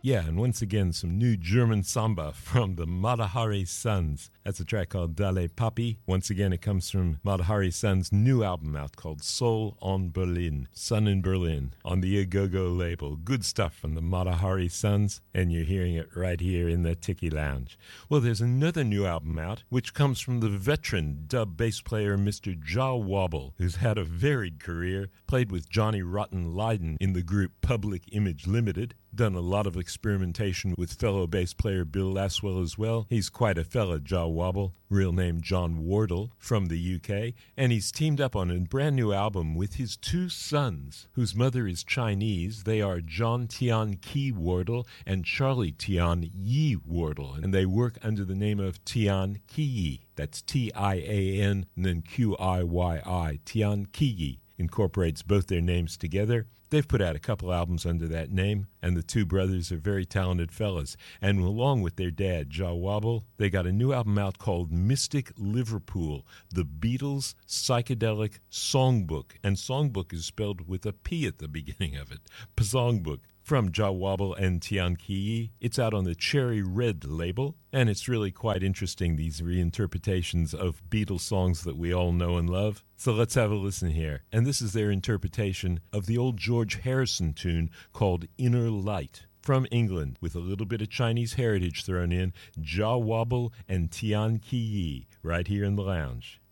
Yeah, and once again, some new German samba from the Matahari Sons. That's a track called Dale Papi. Once again, it comes from Matahari Sons' new album out called Soul on Berlin, Sun in Berlin, on the Agogo label. Good stuff from the Matahari Sons, and you're hearing it right here in the Tiki Lounge. Well, there's another new album out, which comes from the veteran dub bass player Mr. Jah Wobble, who's had a varied career, played with Johnny Rotten Lydon in the group Public Image Limited, done a lot of experimentation with fellow bass player Bill Laswell as well. He's quite a fella, Jah Wobble, real name John Wardle, from the UK, and he's teamed up on a brand new album with his two sons, whose mother is Chinese. They are John Tian Ki Wardle and Charlie Tian Yi Wardle, and they work under the name of Tian Ki. That's Tian and then Qiyi. Tian Ki incorporates both their names together. They've put out a couple albums under that name, and the two brothers are very talented fellas. And along with their dad, Jah Wobble, they got a new album out called Mystic Liverpool, the Beatles Psychedelic Songbook. And songbook is spelled with a P at the beginning of it. Songbook. From Jah Wobble and Tian Ki. It's out on the Cherry Red label, and it's really quite interesting, these reinterpretations of Beatles songs that we all know and love. So let's have a listen here. And this is their interpretation of the old George Harrison tune called Inner Light. From England, with a little bit of Chinese heritage thrown in, Jah Wobble and Tian Ki, right here in the lounge.